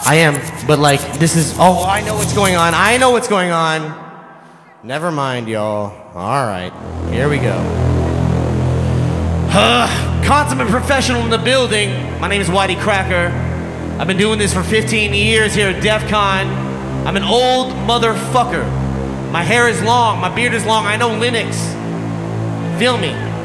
I am, but like, this is, oh, I know what's going on. I know what's going on. Never mind, y'all. All right, here we go. Consummate professional in the building. My name is Whitey Cracker. I've been doing this for 15 years here at DEF CON. I'm an old motherfucker. My hair is long, my beard is long. I know Linux. Feel me?